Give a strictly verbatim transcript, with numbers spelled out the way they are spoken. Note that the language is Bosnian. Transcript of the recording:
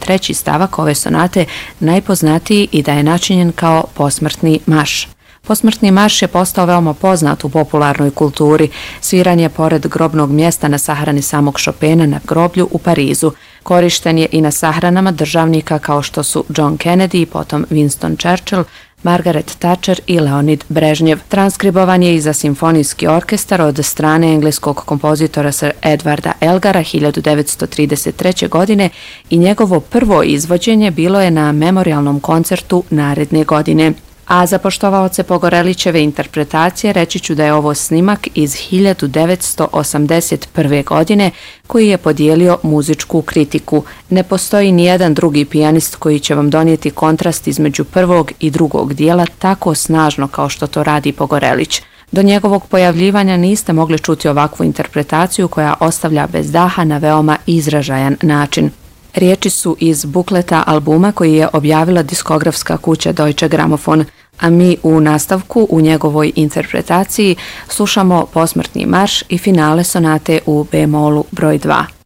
treći stavak ove sonate najpoznatiji i da je načinjen kao posmrtni marš. Posmrtni marš je postao veoma poznat u popularnoj kulturi. Sviran je pored grobnog mjesta na sahrani samog Chopina na groblju u Parizu. Korišten je i na sahranama državnika kao što su John Kennedy, potom Winston Churchill, Margaret Thatcher i Leonid Brežnjev. Transkribovan je i za simfonijski orkestar od strane engleskog kompozitora Sir Edwarda Elgara hiljadu devetsto trideset treće. godine i njegovo prvo izvođenje bilo je na memorialnom koncertu naredne godine. A za poštovaoce Pogorelićeve interpretacije reći ću da je ovo snimak iz hiljadu devetsto osamdeset prve. godine koji je podijelio muzičku kritiku. Ne postoji nijedan drugi pijanist koji će vam donijeti kontrast između prvog i drugog dijela tako snažno kao što to radi Pogorelić. Do njegovog pojavljivanja niste mogli čuti ovakvu interpretaciju koja ostavlja bez daha na veoma izražajan način. Riječi su iz bukleta albuma koji je objavila diskografska kuća Deutsche Grammophon, a mi u nastavku u njegovoj interpretaciji slušamo posmrtni marš i finale sonate u bemolu broj dva.